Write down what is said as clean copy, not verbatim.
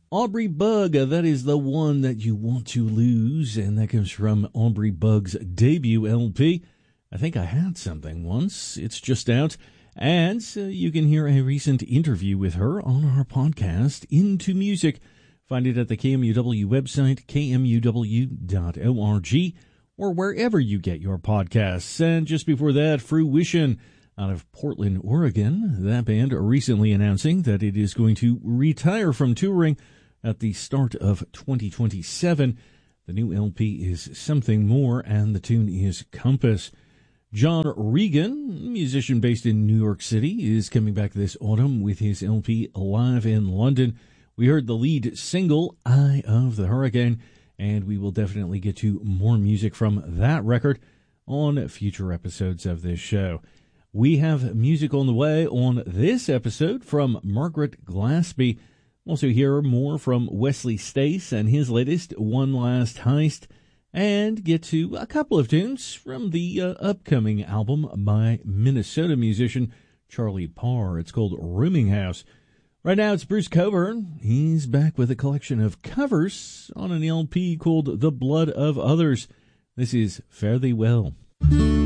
Aubrey Bug, that is the one that you want to lose, and that comes from Aubrey Bug's debut LP. I think I had something once. It's just out, and you can hear a recent interview with her on our podcast, Into Music. Find it at the KMUW website, kmuw.org, or wherever you get your podcasts. And just before that, Fruition out of Portland, Oregon. That band recently announcing that it is going to retire from touring at the start of 2027. The new LP is Something More, and the tune is Compass. John Regan, musician based in New York City, is coming back this autumn with his LP Live in London. We heard the lead single, Eye of the Hurricane, and we will definitely get to more music from that record on future episodes of this show. We have music on the way on this episode from Margaret Glaspie. Also hear more from Wesley Stace and his latest One Last Heist, and get to a couple of tunes from the upcoming album by Minnesota musician Charlie Parr. It's called Rooming House. Right now it's Bruce Cockburn. He's back with a collection of covers on an LP called The Blood of Others. This is Fare Thee Well.